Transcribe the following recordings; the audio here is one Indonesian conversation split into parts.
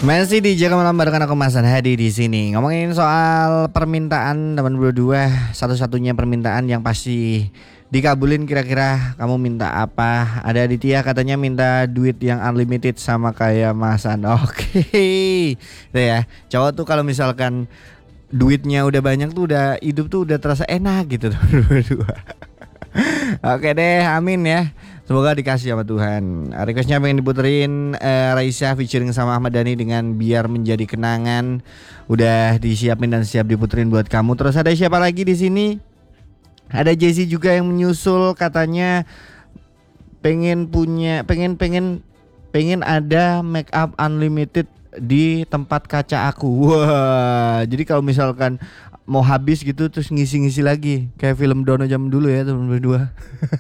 Masih di Jaga Malam barengan aku Mas Hadi di sini. Ngomongin soal permintaan teman berdua, satu-satunya permintaan yang pasti dikabulin, kira-kira kamu minta apa? Ada Aditya katanya minta duit yang unlimited sama kayak Masan. Oke. Itu ya. Cowok tuh kalau misalkan duitnya udah banyak tuh udah hidup tuh udah terasa enak gitu teman berdua. Oke deh, amin ya. Semoga dikasih sama Tuhan. Requestnya pengen diputerin Raisa featuring sama Ahmad Dhani dengan Biar Menjadi Kenangan. Udah disiapin dan siap diputerin buat kamu. Terus ada siapa lagi di sini? Ada Jesse juga yang menyusul katanya pengen ada make up unlimited di tempat kaca aku. Wah, jadi kalau misalkan mau habis gitu terus ngisi-ngisi lagi kayak film Dono jam dulu ya teman berdua.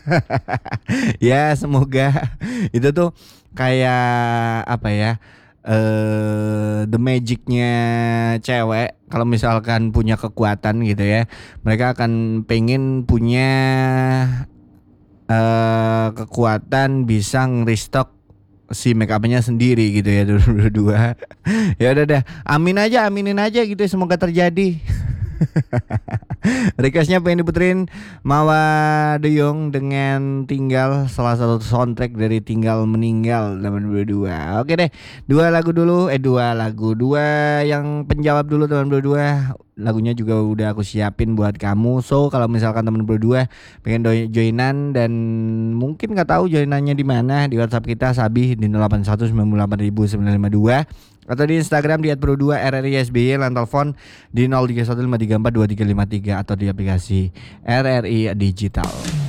Ya semoga itu tuh kayak apa ya, the magicnya cewek kalau misalkan punya kekuatan gitu ya, mereka akan pengen punya kekuatan bisa ngerestock si make upnya sendiri gitu ya berdua. Ya udah deh, aminin aja gitu ya, semoga terjadi. Requestnya pengen diputerin Mawa De Jong dengan Tinggal, salah satu soundtrack dari Tinggal Meninggal teman berdua. Oke deh, dua lagu yang penjawab dulu teman berdua. Lagunya juga udah aku siapin buat kamu. So kalau misalkan teman berdua pengen joinan dan mungkin nggak tahu joinannya di mana, di WhatsApp kita Sabi di 0819895952 atau di Instagram di @pro2RRISBY, lan telepon di 0315342353 atau di aplikasi RRI Digital.